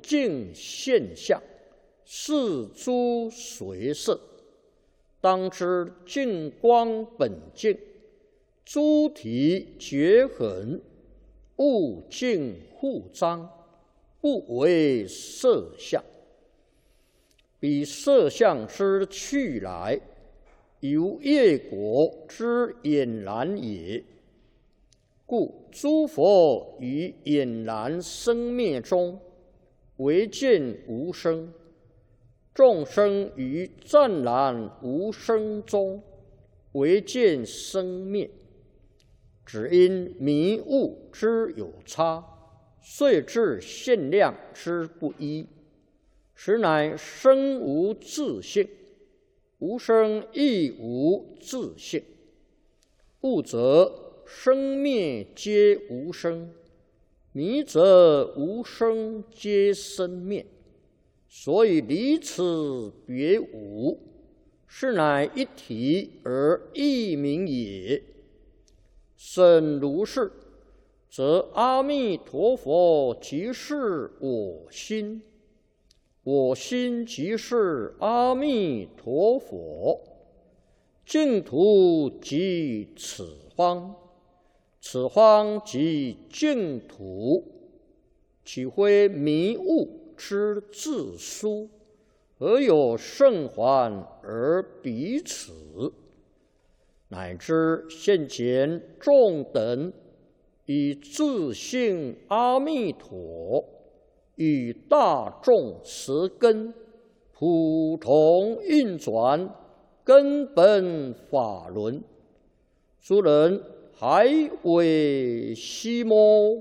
境现象，是诸随色。当知净光本净，诸体绝痕，物净互彰，不为色相。彼色相之去来，由业果之俨然也。故诸佛于俨然生灭中，唯见无生；众生于湛然无生中，唯见生灭。只因迷悟之有差，遂致限量之不一，实乃生无自性，无生亦无自性。悟则生灭皆无生，迷则无生皆生灭。所以离此别无，是乃一体而异名也。甚如是，则阿弥陀佛即是我心，我心即是阿弥陀佛，净土即此方，此方即净土，岂非迷悟之自殊？何有圣还而彼此？乃至现前众等以自性阿弥陀与大众持根，普通运转根本法轮，诸人还为希么？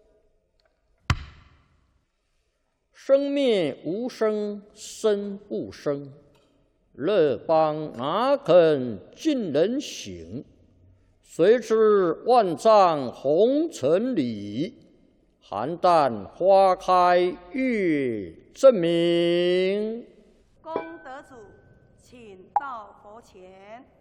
生灭无生，生不生。乐邦哪肯尽人行？谁知万丈红尘里，邯郸花开月正明。 功德主，请到佛前。